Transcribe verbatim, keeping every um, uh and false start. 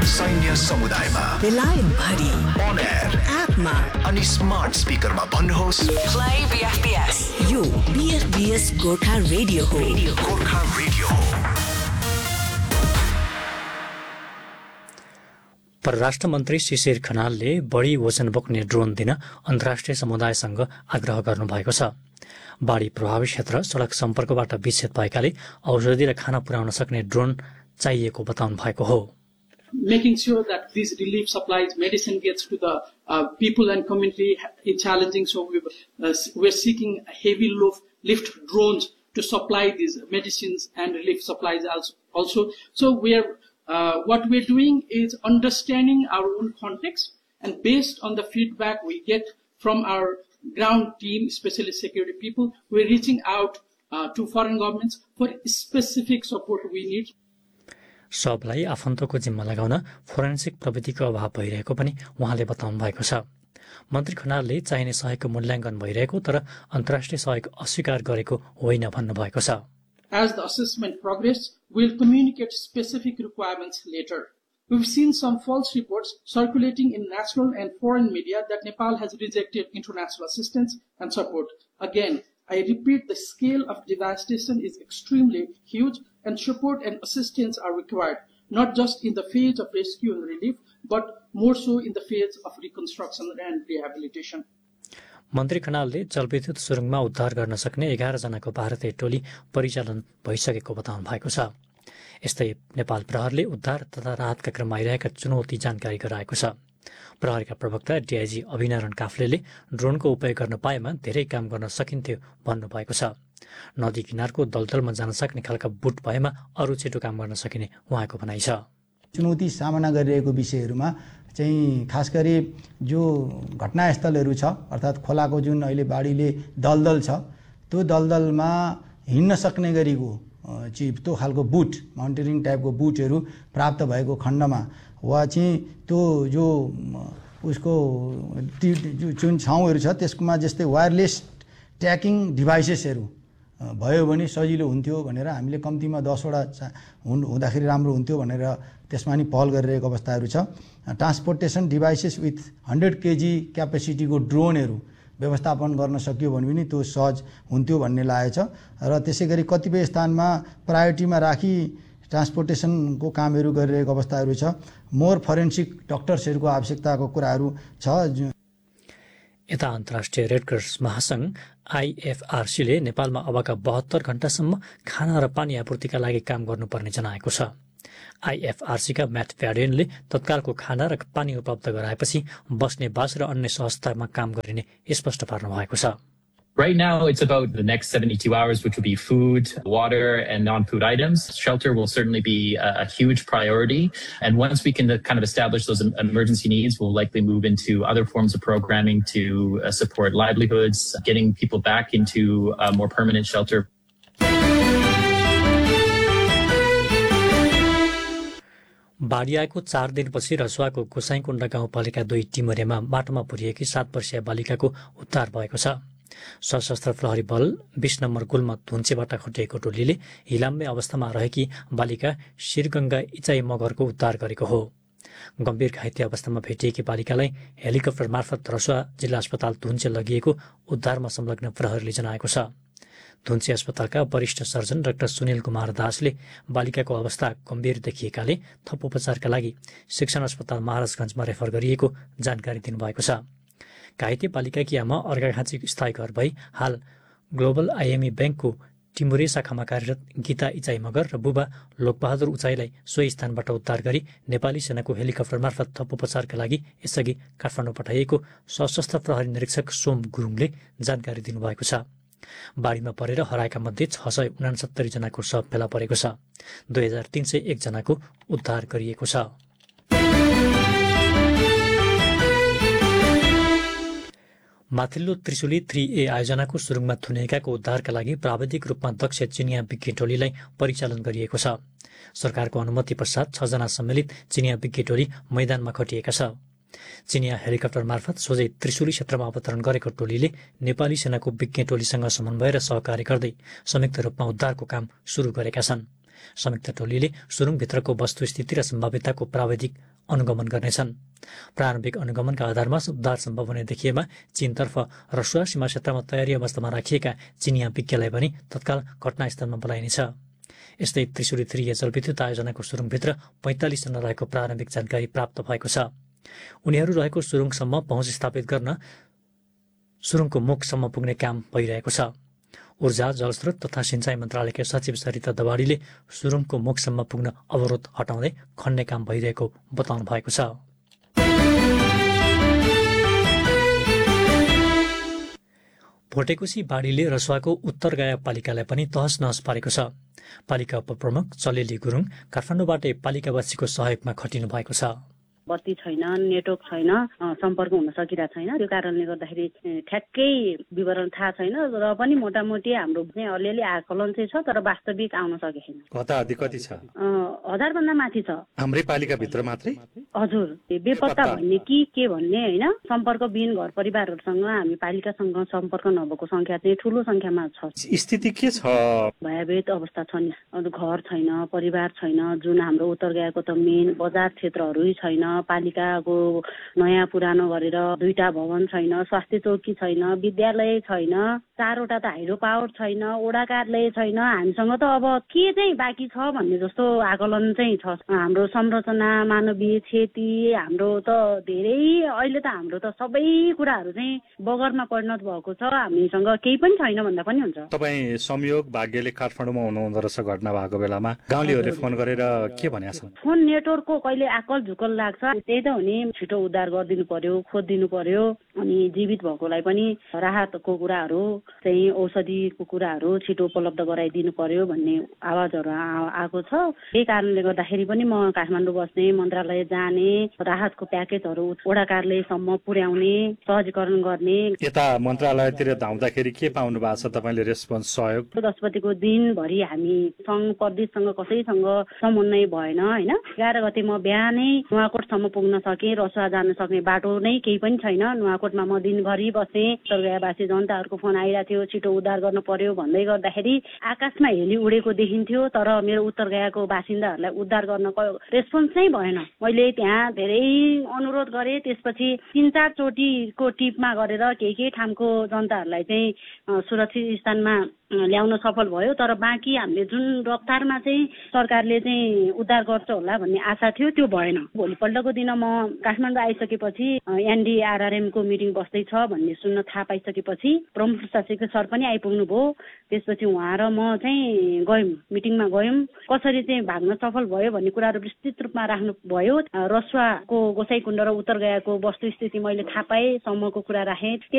सैन्य समुदायमा बेलायत भरि on air एपमा अनि स्मार्ट स्पिकरमा भन्नुहोस् प्ले बीएफपीएस। यो बीएफपीएस गोर्खा रेडियो हो। गोर्खा रेडियो हो। परराष्ट्र मन्त्री शिशिर खनालले बढी वजन बोक्ने ड्रोन दिन अन्तर्राष्ट्रिय समुदायसँग आग्रह गर्नुभएको छ। बाढी प्रभावित क्षेत्र सडक सम्पर्कबाट विच्छेद भएकाले औषधि र खाना पुर्याउन सक्ने ड्रोन चाहिएको बताउनु भएको हो। Making sure that these relief supplies, medicine gets to the uh, people and community is challenging. So we, uh, we're seeking heavy lift, lift drones to supply these medicines and relief supplies also. So we're, uh, what we're doing is understanding our own context, and based on the feedback we get from our ground team, especially security people, we're reaching out uh, to foreign governments for specific support we need. सबलाई आफन्तको जिम्मा लगाउन forensic प्रविधिको अभाव भइरहेको पनि उहाँले बताउनु भएको छ। मन्त्री खनालले चाहिने सहयोगको मूल्याङ्कन भइरहेको तर अन्तर्राष्ट्रिय सहयोग अस्वीकार गरेको होइन भन्नुभएको छ। As the assessment progresses, we'll communicate specific requirements later. We've seen some false reports circulating in national and foreign media that Nepal has rejected international assistance and support. Again, I repeat, the scale of devastation is extremely huge, and support and assistance are required, not just in the phase of rescue and relief, but more so in the phase of reconstruction and rehabilitation. मन्त्री खनालले जलविद्युत सुरुङमा उद्धार गर्न सक्ने एघार जनाको भारतीय टोली परिचालन भइसकेको बताउनु भएको छ। यस्तै नेपाल प्रहरले उद्धार तथा राहतका क्रममा आइरहेका चुनौती जानकारी गराएको छ। प्रहरीका प्रवक्ता डीआईजी अभिनारायण काफ्लेले ड्रोनको उपयोग गर्न पाएमा धेरै काम गर्न सकिन्थ्यो भन्नुभएको छ। नदी किनारको दलदलमा जान सक्ने खालका बुट भएमा अरू छिटो काम गर्न सकिने उहाँको भनाइ छ। चुनौती सामना गरिरहेको विषयहरूमा चाहिँ खास गरी जो घटनास्थलहरू छ, अर्थात् खोलाको जुन अहिले बाढीले दलदल छ, त्यो दलदलमा हिँड्न सक्ने गरीको चाहिँ त्यो खालको बुट, माउन्टेनिङ टाइपको बुटहरू प्राप्त भएको खण्डमा वा चाहिँ त्यो जो उसको जुन ठाउँहरू छ त्यसमा जस्तै वायरलेस ट्र्याकिङ डिभाइसेसहरू भयो भने सजिलो हुन्थ्यो भनेर हामीले कम्तीमा दसवटा हुँदाखेरि राम्रो हुन्थ्यो भनेर त्यसमा नि पहल गरिरहेको अवस्थाहरू छ। Transportation devices with hundred KG क्यापेसिटीको ड्रोनहरू व्यवस्थापन गर्न सकियो भने पनि त्यो सहज हुन्थ्यो भन्ने लागेको छ। र त्यसै गरी कतिपय स्थानमा प्रायोरिटीमा राखी ट्रान्सपोर्टेसनको कामहरू गरिरहेको अवस्थाहरू छ। मोर फोरेन्सिक डक्टर्सहरूको आवश्यकताको कुराहरू छ। यता अन्तर्राष्ट्रिय रेडक्रस महासंघ आईएफआरसीले नेपालमा अबका बहत्तर घण्टासम्म खाना र पानी आपूर्तिका लागि काम गर्नुपर्ने जनाएको छ। आईएफआरसीका म्याट फ्याडेनले तत्कालको खाना र पानी उपलब्ध गराएपछि बस्ने बास र अन्य सहजतामा काम गरिने स्पष्ट पार्नु भएको छ। Right now, it's about the next seventy-two hours, which will be food, water, and non-food items. Shelter will certainly be a, a huge priority. And once we can kind of establish those emergency needs, we'll likely move into other forms of programming to uh, support livelihoods, getting people back into uh, more permanent shelter. बाढी आएको चार दिनपछि रसुवाको गोसाइँकुण्ड गाउँपालिका दुई टिमरेमा बाटोमा पुरिएकी सात वर्षीय बालिकाको उद्धार भएको छ। सशस्त्र प्रहरी बल बीस नम्बर गुल्म धुन्चेबाट खटिएको टोलीले हिलाम्बे अवस्थामा रहेकी बालिका शिरगंगा इचाई मगरको उद्धार गरेको हो। गम्भीर घाइते अवस्थामा भेटिएकी बालिकालाई हेलिकप्टर मार्फत रसुवा जिल्ला अस्पताल धुन्चे लगिएको उद्धारमा संलग्न प्रहरीले जनाएको छ। धुन्चे अस्पतालका वरिष्ठ सर्जन डाक्टर सुनिल कुमार दासले बालिकाको अवस्था गम्भीर देखिएकाले थप उपचारका लागि शिक्षण अस्पताल महाराजगञ्जमा रेफर गरिएको जानकारी दिनुभएको छ। घाइते बालिकाकी आमा अर्घाखाँची स्थायी घर भई हाल ग्लोबल आइएमई ब्याङ्कको टिमुरे शाखामा कार्यरत गीता इचाई मगर र बुबा लोकबहादुर उचाईलाई सोही स्थानबाट उद्धार गरी नेपाली सेनाको हेलिकप्टर मार्फत थप उपचारका लागि यसअघि काठमाडौँ पठाइएको सशस्त्र प्रहरी निरीक्षक सोम गुरुङले जानकारी दिनुभएको छ। बाढीमा परेर हराएका मध्ये छ सय उनासत्तरी जनाको शव फेला परेको छ। दुई हजार तीन सय एक जनाको उद्धार गरिएको छ। माथिल्लो त्रिशुली थ्री ए आयोजनाको सुरुङमा थुनिएकाको उद्धारका लागि प्राविधिक रूपमा दक्ष चिनिया विज्ञ टोलीलाई परिचालन गरिएको छ। सरकारको अनुमति पश्चात छजना सम्मिलित चिनिया विज्ञ टोली मैदानमा खटिएका छ। चिनिया हेलिकप्टर मार्फत सोझै त्रिशुली क्षेत्रमा अवतरण गरेको टोलीले नेपाली सेनाको विज्ञ टोलीसँग समन्वय र सहकार्य गर्दै संयुक्त रूपमा उद्धारको काम सुरु गरेका छन्। संयुक्त टोलीले सुरुङभित्रको वस्तुस्थिति र सम्भाव्यताको प्राविधिक अनुगमन गर्नेछन्। प्रारम्भिक अनुगमनका आधारमा उद्धार सम्भव हुने देखिएमा चीनतर्फ रसुवा सीमा क्षेत्रमा तयारी अवस्थामा राखिएका चिनिया विज्ञलाई पनि तत्काल घटनास्थलमा बोलाइनेछ। यस्तै त्रिशुली थ्री ए जलविद्युत आयोजनाको सुरुङभित्र पैँतालिसजना रहेको प्रारम्भिक जानकारी प्राप्त भएको छ। उनीहरू रहेको सुरुङसम्म पहुँच स्थापित गर्न सुरुङको मुखसम्म पुग्ने काम भइरहेको छ। ऊर्जा, जलस्रोत तथा सिंचाई मन्त्रालयका सचिव सरिता दवाडीले सुरुङको मुखसम्म पुग्न अवरोध हटाउँदै खन्ने काम भइरहेको बताउनु भएको छ। भोटेकोशी बाढीले रसुवाको उत्तरगाया पालिकालाई पनि तहस नहस पारेको छ। पालिका उपप्रमुख चलेली गुरुङ काठमाडौँबाटै पालिकावासीको सहयोगमा खटिनु भएको छ। बत्ती छैन, नेटवर्क छैन, सम्पर्क हुन सकिरहेको छैन। त्यो कारणले गर्दाखेरि ठ्याक्कै विवरण थाहा छैन र पनि मोटामोटी हाम्रो चाहिँ अलिअलि आकलन चाहिँ छ, तर वास्तविक आउन सकेको छैन। हताहती कति छ? हजार भन्दा माथि छ। हाम्रै पालिकाभित्र मात्रै? हजुर, बेपत्ता भन्ने कि के भन्ने होइन, सम्पर्कविहीन घर परिवारहरूसँग हामी पालिकासँग सम्पर्क नभएको संख्या चाहिँ ठुलो संख्यामा छ। स्थिति के छ? भयभीत अवस्था छ नि। घर छैन, परिवार छैन, जुन हाम्रो उत्तर गएको त मेन बजार क्षेत्रहरू छैन, पालिकाको नयाँ पुरानो गरेर दुईटा भवन छैन, स्वास्थ्य चौकी छैन, विद्यालय छैन, चारवटा त हाइड्रो पावर छैन, ओडा कार्यालय छैन। हामीसँग त अब के चाहिँ बाँकी छ भन्ने जस्तो आकलन चाहिँ छ। हाम्रो संरचना, मानवीय क्षति, हाम्रो त धेरै अहिले त हाम्रो त सबै कुराहरू चाहिँ बगरमा परिणत भएको छ। हामीसँग केही पनि छैन भन्दा पनि हुन्छ। तपाईँ संयोग भाग्यले काठमाडौँमा हुनुहुँदो रहेछ घटना भएको बेलामा, गाउँलेहरूले फोन गरेर के भनेका छन्? फोन नेटवर्कको कहिले आकल झुकल लाग्छ, त्यही त हो नि। छिटो उद्धार गरिदिनु पर्यो, खोजिदिनु पर्यो, अनि जीवित भएकोलाई पनि राहतको कुराहरू चाहिँ औषधिको कुराहरू छिटो उपलब्ध गराइदिनु पर्यो भन्ने आवाजहरू आएको छ। त्यही कारणले गर्दाखेरि पनि म काठमाडौँ बस्ने, मन्त्रालय जाने, राहतको प्याकेजहरू वडा कार्यालयसम्म पुर्याउने, सहजीकरण गर्ने। यता मन्त्रालयतिर धाउँदाखेरि के पाउनु भएको छ तपाईँले रेस्पोन्स, सहयोग? दशपतिको दिनभरि हामी सङ्घ प्रदेशसँग कसैसँग समन्वय भएन होइन। एघार गते म बिहानै नुवाकोटसम्म पुग्न सकेँ। रसुवा जान सक्ने बाटो नै केही पनि छैन। नुवाकोटमा म दिनभरि बसेँ। उत्तरगायावासी जनताहरूको फोन आइरहेको थियो, छिटो उद्धार गर्नु पर्यो भन्दै गर्दाखेरि आकाशमा हेली उडेको देखिन्थ्यो, तर मेरो उत्तरगायाको बासिन्दाहरूलाई उद्धार गर्नको रेस्पोन्स नै भएन। मैले त्यहाँ धेरै अनुरोध गरेँ। त्यसपछि तिन चार चोटिको टिपमा गरेर केही केही ठाउँको जनताहरूलाई चाहिँ सुरक्षित स्थानमा ल्याउन सफल भयो, तर बाँकी हामीले जुन रफ्तारमा चाहिँ सरकारले चाहिँ उद्धार गर्छ होला भन्ने आशा थियो, त्यो भएन। भोलिपल्टको दिन म काठमाडौँ आइसकेपछि एनडीआरआरएमको मिटिङ बस्दैछ भन्ने सुन्न थाहा पाइसकेपछि प्रमुख प्रशासक सर पनि आइपुग्नु भयो। त्यसपछि उहाँ र म चाहिँ गयौँ, मिटिङमा गयौँ। कसरी चाहिँ भाग्न सफल भयो भन्ने कुराहरू विस्तृत रूपमा राख्नु भयो। रसुवाको गोसाइकुण्ड र उत्तरगायाको वस्तुस्थिति मैले थाहा पाएँ, सम्मको कुरा राखेँ।